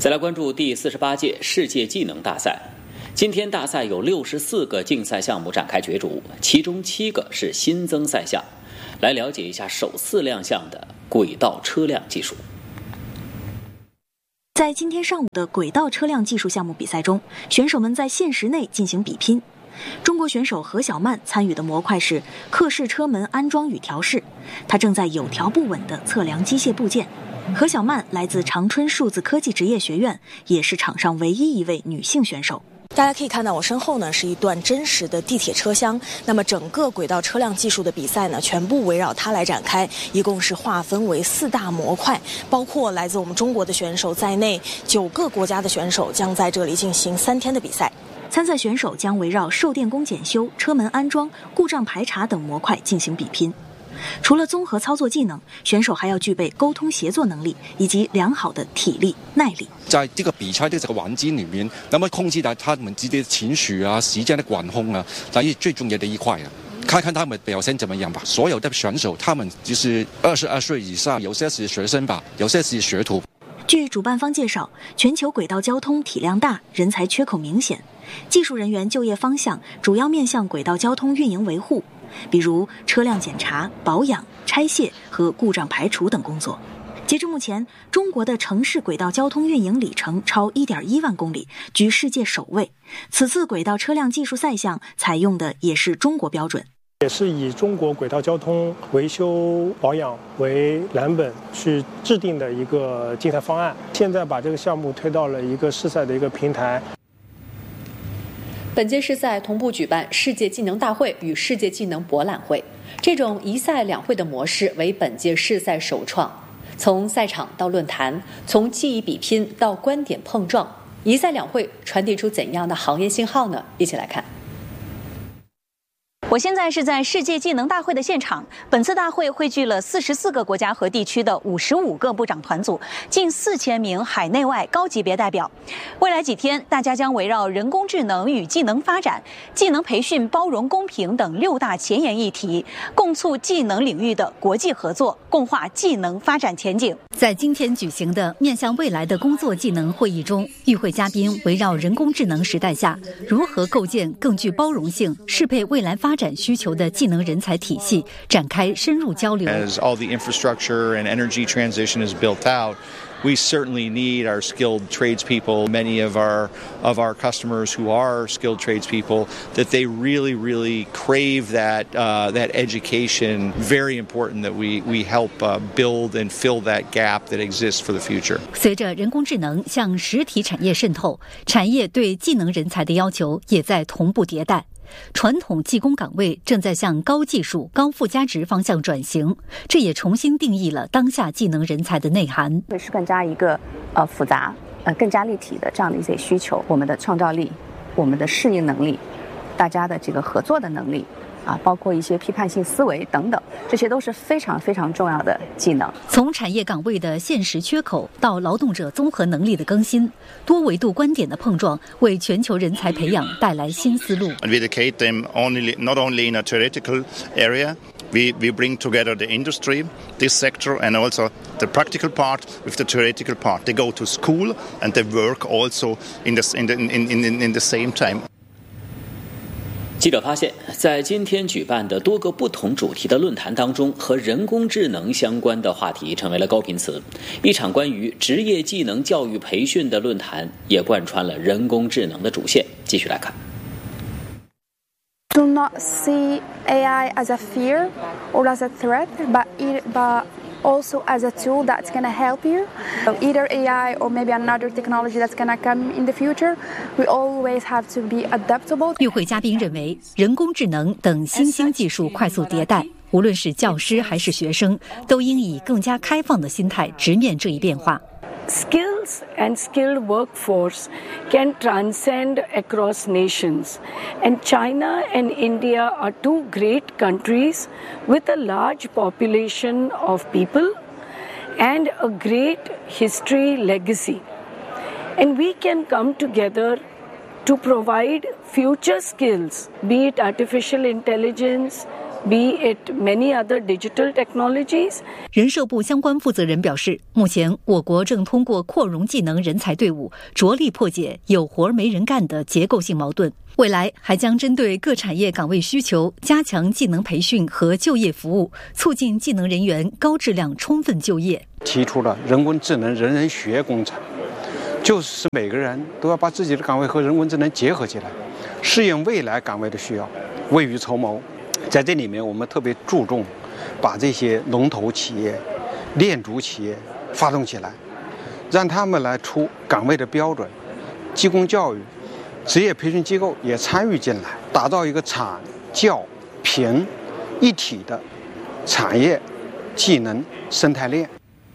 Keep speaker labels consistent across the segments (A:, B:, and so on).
A: 再来关注第48届世界技能大赛。今天大赛有64个竞赛项目展开角逐，其中7个是新增赛项。来了解一下首次亮相的轨道车辆技术。
B: 在今天上午的轨道车辆技术项目比赛中，选手们在限时内进行比拼。中国选手何小曼参与的模块是客式车门安装与调试，她正在有条不紊地测量机械部件。何小曼来自长春数字科技职业学院，也是场上唯一一位女性选手。大家可以看到我身后呢是一段真实的地铁车厢，那么整个轨道车辆技术的比赛呢全部围绕它来展开，一共是划分为4大模块，包括来自我们中国的选手在内9个国家的选手将在这里进行3天的比赛。参赛选手将围绕受电工检修、车门安装、故障排查等模块进行比拼。除了综合操作技能，选手还要具备沟通协作能力以及良好的体力耐力。
C: 在这个比赛的这个环境里面，那么控制到他们自己的情绪啊、时间的管控啊，这是最重要的一块啊。看看他们表现怎么样吧。所有的选手，他们就是22岁以上，有些是学生吧，有些是学徒。
B: 据主办方介绍，全球轨道交通体量大，人才缺口明显，技术人员就业方向主要面向轨道交通运营维护，比如车辆检查、保养、拆卸和故障排除等工作。截至目前，中国的城市轨道交通运营里程超1.1万公里，居世界首位。此次轨道车辆技术赛项采用的也是中国标准，
D: 也是以中国轨道交通维修保养为蓝本去制定的一个竞赛方案。现在把这个项目推到了一个试赛的一个平台。
E: 本届试赛同步举办世界技能大会与世界技能博览会，这种一赛两会的模式为本届试赛首创。从赛场到论坛，从技艺比拼到观点碰撞，一赛两会传递出怎样的行业信号呢？一起来看。
F: 我现在是在世界技能大会的现场，本次大会汇聚了44个国家和地区的55个部长团组，近4000名海内外高级别代表。未来几天，大家将围绕人工智能与技能发展、技能培训包容公平等6大前沿议题，共促技能领域的国际合作，共话技能发展前景。
G: 在今天举行的面向未来的工作技能会议中，与会嘉宾围绕人工智能时代下如何构建更具包容性、适配未来发展需求的技能人才体系展开深入交流。
H: As all the infrastructure and energy transition is built out, we certainly need our skilled tradespeople. Many of our customers who are skilled tradespeople, that they really crave that education. Very important that we help build and fill that gap that exists for the future.
G: 随着人工智能向实体产业渗透，产业对技能人才的要求也在同步迭代。传统技工岗位正在向高技术、高附加值方向转型，这也重新定义了当下技能人才的内涵。
I: 会是更加一个复杂、更加立体的这样的一些需求。我们的创造力、我们的适应能力、大家的这个合作的能力。包括一些批判性思维等等，这些都是非常重要的技能。
G: 从产业岗位的现实缺口到劳动者综合能力的更新，多维度观点的碰撞，为全球人才培养带来新思路。
J: We educate them not only in a theoretical area. We bring together the industry, this sector, and also the practical part with the theoretical part. They go to school and they work also in the same time.
A: 记者发现，在今天举办的多个不同主题的论坛当中，和人工智能相关的话题成为了高频词。一场关于职业技能教育培训的论坛也贯穿了人工智能的主线。继续来看。
K: Do not see AI as a fear or as a threat, but also as a tool that's going to help you. So either AI or maybe another technology that's going to come in the future, we always have to be adaptable.
G: 与会嘉宾认为，人工智能等新兴技术快速迭代，无论是教师还是学生，都应以更加开放的心态直面这一变化。
L: Skills and skilled workforce can transcend across nations. And China and India are two great countries with a large population of people and a great history legacy. And we can come together to provide future skills, be it artificial intelligence, be it many other digital technologies.
G: 人社部相关负责人表示，目前我国正通过扩容技能人才队伍，着力破解有活没人干的结构性矛盾。未来还将针对各产业岗位需求，加强技能培训和就业服务，促进技能人员高质量充分就业。
M: 提出了人工智能人人学工程，就是每个人都要把自己的岗位和人工智能结合起来，适应未来岗位的需要，未雨绸缪。在这里面，我们特别注重把这些龙头企业、链主企业发动起来，让他们来出岗位的标准，技工教育、职业培训机构也参与进来，打造一个产教评一体的产业技能生态链。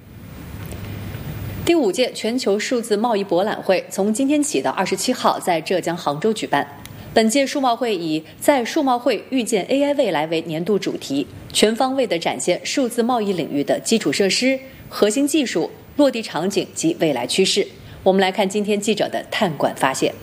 E: 第5届全球数字贸易博览会从今天起到27号在浙江杭州举办。本届数贸会以在数贸会遇见 AI 未来为年度主题，全方位地展现数字贸易领域的基础设施、核心技术、落地场景及未来趋势。我们来看今天记者的探馆发现。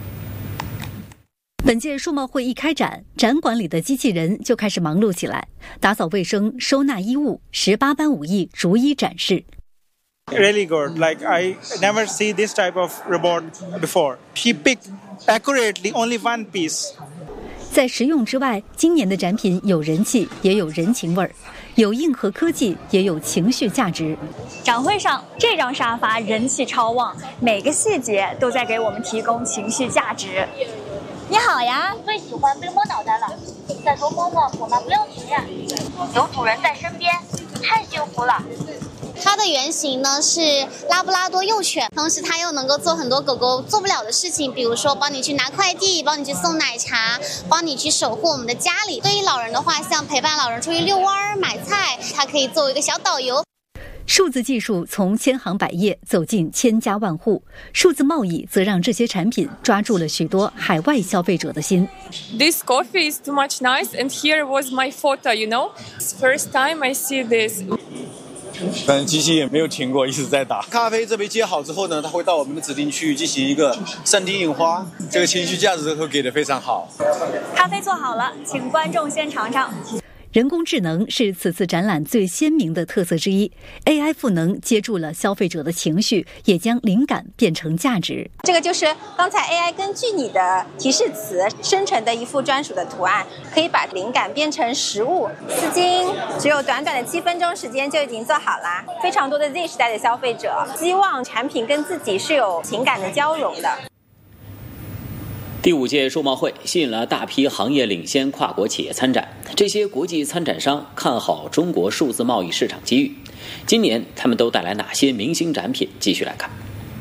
G: 本届数贸会一开展，展馆里的机器人就开始忙碌起来，打扫卫生、收纳衣物，18般武艺逐一展示。
N: Really good. Like I never see this type of robot before. He picked accurately only one piece.
G: 在实用之外，今年的展品有人气，也有人情味儿，有硬核科技，也有情绪价值。
O: 展会上，这张沙发人气超旺，每个细节都在给我们提供情绪价值。你好呀，
P: 最喜欢被摸脑袋了，再多摸摸我们不要停呀。有主人在身边，太幸福了。
Q: 它的原型呢是拉布拉多幼犬，同时它又能够做很多狗狗做不了的事情，比如说帮你去拿快递，帮你去送奶茶，帮你去守护我们的家里。对于老人的话，像陪伴老人出去遛弯、买菜，它可以作为一个小导游。
G: 数字技术从千行百业走进千家万户，数字贸易则让这些产品抓住了许多海外消费者的心。
R: This coffee is too much nice, and here was my photo, you know. First time I see this.
S: 反正机器也没有停过，一直在打。咖啡这杯接好之后呢，它会到我们的指定区域进行一个3D 印花，这个情绪价值会给的非常好。
O: 咖啡做好了，请观众先尝尝。
G: 人工智能是此次展览最鲜明的特色之一 ，AI 赋能接住了消费者的情绪，也将灵感变成价值。
T: 这个就是刚才 AI 根据你的提示词生成的一幅专属的图案，可以把灵感变成实物。丝巾只有短短的7分钟时间就已经做好啦。非常多的 Z 时代的消费者希望产品跟自己是有情感的交融的。
A: 第5届数贸会吸引了大批行业领先跨国企业参展，这些国际参展商看好中国数字贸易市场机遇。今年他们都带来哪些明星展品？继续来看。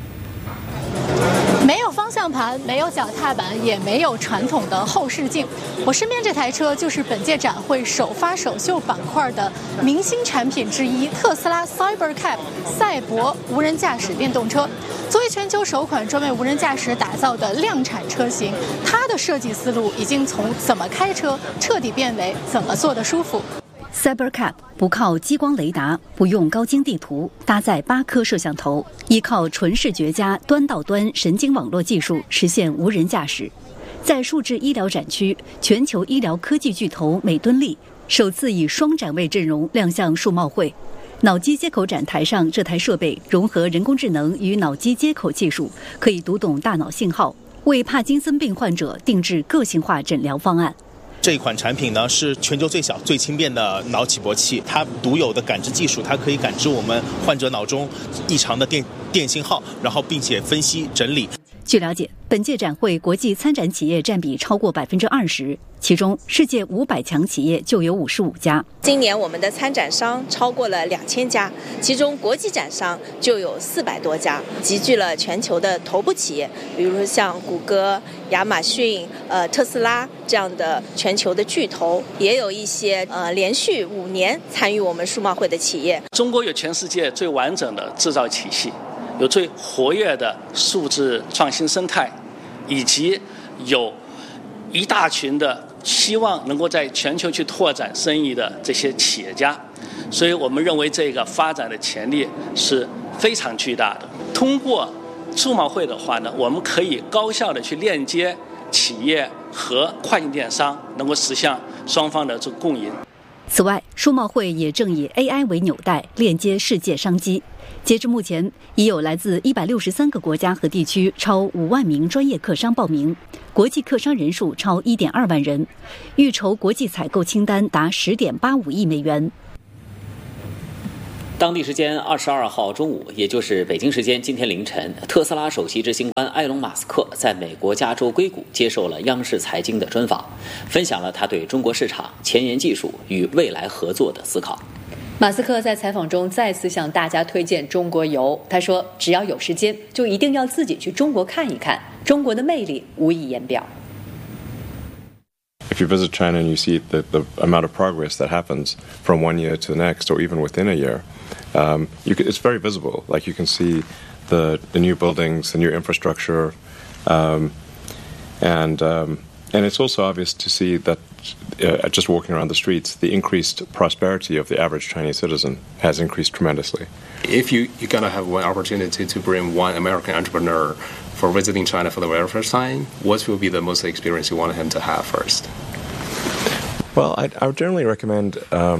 U: 没有方向盘，没有脚踏板，也没有传统的后视镜。我身边这台车就是本届展会首发首秀板块的明星产品之一——特斯拉 Cybercab 赛博无人驾驶电动车。作为全球首款专为无人驾驶打造的量产车型，它的设计思路已经从怎么开车彻底变为怎么做的舒服。
G: Cybercab 不靠激光雷达，不用高精地图，搭载8颗摄像头，依靠纯视觉加端到端神经网络技术实现无人驾驶。在数字医疗展区，全球医疗科技巨头美敦力首次以双展位阵容亮相数贸会。脑机接口展台上，这台设备融合人工智能与脑机接口技术，可以读懂大脑信号，为帕金森病患者定制个性化诊疗方案。
V: 这一款产品呢是全球最小最轻便的脑起搏器，它独有的感知技术，它可以感知我们患者脑中异常的电信号，然后并且分析整理。
G: 据了解，本届展会国际参展企业占比超过20%，其中世界500强企业就有55家。
W: 今年我们的参展商超过了2000家，其中国际展商就有400多家，集聚了全球的头部企业，比如说像谷歌、亚马逊、特斯拉这样的全球的巨头，也有一些连续5年参与我们数贸会的企业。
X: 中国有全世界最完整的制造体系，有最活跃的数字创新生态，以及有一大群的希望能够在全球去拓展生意的这些企业家，所以我们认为这个发展的潜力是非常巨大的。通过数贸会的话呢，我们可以高效的去链接企业和跨境电商，能够实现双方的这个共赢。
G: 此外，数贸会也正以 AI 为纽带，链接世界商机。截至目前，已有来自163个国家和地区超5万名专业客商报名，国际客商人数超1.2万人，预筹国际采购清单达10.85亿美元。
A: 当地时间22号中午，也就是北京时间今天凌晨，特斯拉首席执行官埃隆·马斯克在美国加州硅谷接受了央视财经的专访，分享了他对中国市场、前沿技术与未来合作的思考。
E: 马斯克在采访中再次向大家推荐中国游，他说：“只要有时间，就一定要自己去中国看一看，中国的魅力无以言表。”
B: If you visit China and you see the amount of progress that happens from one year to the next, or even within a year, it's very visible. Like you can see the new buildings, the new infrastructure, and it's also obvious to see that just walking around the streets, the increased prosperity of the average Chinese citizen has increased tremendously.
C: If you're going to have one opportunity to bring one American entrepreneur for visiting China for the very first time, what will be the most experience you want him to have first?
B: Well, I would generally recommend,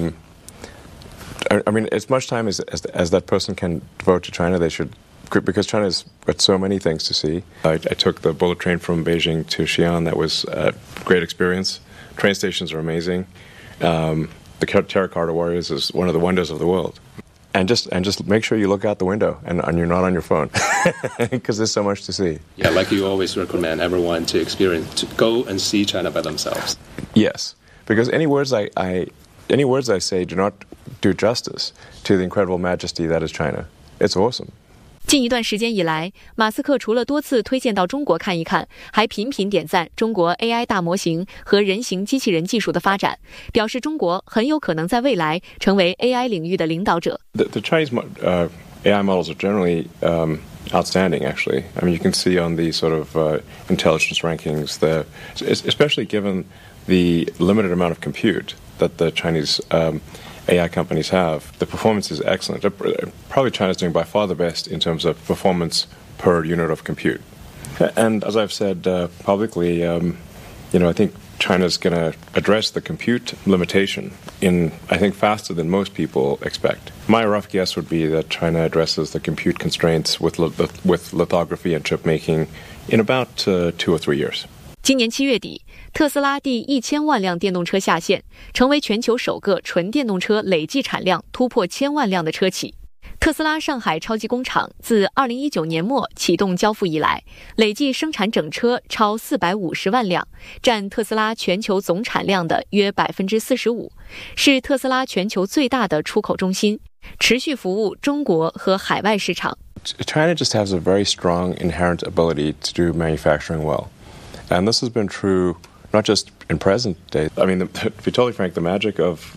B: I mean, as much time as that person can devote to China, they should, because China's got so many things to see. I took the bullet train from Beijing to Xi'an. That was a great experience. Train stations are amazing. The Terracotta Warriors is one of the wonders of the world. And just make sure you look out the window and you're not on your phone, because there's so much to see.
C: Yeah, like you always recommend everyone to go and see China by themselves.
B: Yes, because any words I say do not do justice to the incredible majesty that is China. It's awesome.
D: 近一段时间以来，马斯克除了多次推荐到中国看一看，还频频点赞中国 AI 大模型和人形机器人技术的发展，表示中国很有可能在未来成为 AI 领域的领导者。
B: The Chinese AI models are generally outstanding, actually. I mean, you can see on the sort of intelligence rankings, especially given the limited amount of compute that the Chinese AI companies have, the performance is excellent. Probably China's doing by far the best in terms of performance per unit of compute. And as I've said publicly, I think China's going to address the compute limitation I think, faster than most people expect. My rough guess would be that China addresses the compute constraints with lithography and chip making in about 2 or 3 years.
D: 今年7月底，特斯拉第1000万辆电动车下线，成为全球首个纯电动车累计产量突破1000万辆的车企。特斯拉上海超级工厂自2019年末启动交付以来，累计生产整车超450万辆，占特斯拉全球总产量的约45%，是特斯拉全球最大的出口中心，持续服务中国和海外市场。
B: China just has a very strong inherent ability to do manufacturing well. And this has been true not just in present day. I mean, to be totally frank, the magic of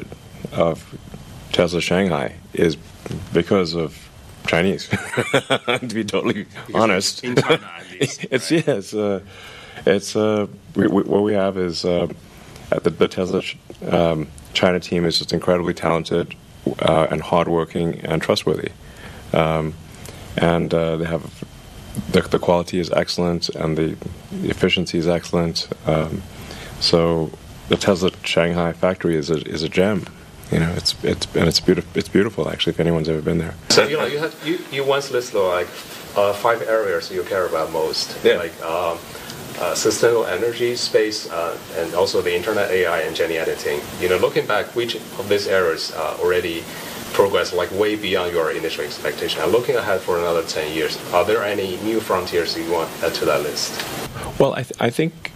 B: Tesla Shanghai is because of Chinese. To be totally honest,
C: in China at least.
B: What we have is the Tesla China team is just incredibly talented and hardworking and trustworthy, and they have. The quality is excellent and the efficiency is excellent. So the Tesla Shanghai factory is a gem. It's beautiful. It's beautiful actually. If anyone's ever been there.
C: So you once listed like 5 areas you care about most, like sustainable energy, space, and also the internet, AI, and gene editing. Looking back, which of these areas already progress like way beyond your initial expectation? And looking ahead for another 10 years, are there any new frontiers you want to add to that list?
B: Well, I think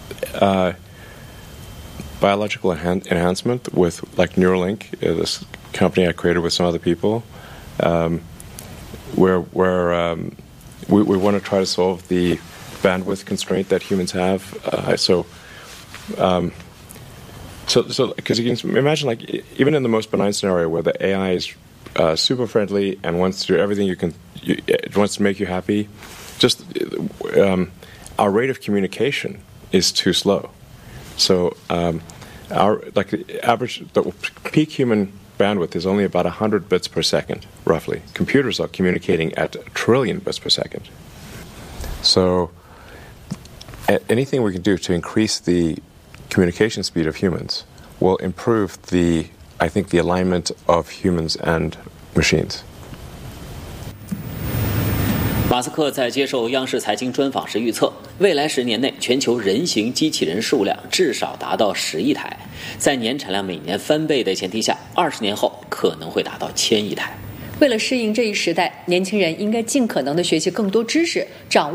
B: biological enhancement with like Neuralink, this company I created with some other people, where we want to try to solve the bandwidth constraint that humans have. So because you can imagine, like, even in the most benign scenario where the AI is super friendly and wants to do everything it wants to make you happy, just our rate of communication is too slow. So the peak human bandwidth is only about 100 bits per second, roughly. Computers are communicating at 1 trillion bits per second. So anything we can do to increase the communication speed of humans will improve I think the alignment of humans and machines.
A: 马斯克在接受央视财经专访时预测，未来10年内全球人形机器人数量至少达到10亿台，在年产量每年翻倍的前提下，20年后可能会达到1000亿台。
E: 为了适应这一时代，年轻人应该尽可能地学习更多知识，掌握